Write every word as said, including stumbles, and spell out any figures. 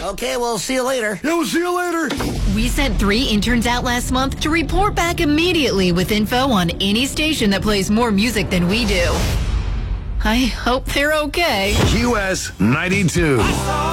Okay, we'll see you later. Yeah, we'll see you later. We sent three interns out last month to report back immediately with info on any station that plays more music than we do. I hope they're okay. Q S ninety-two.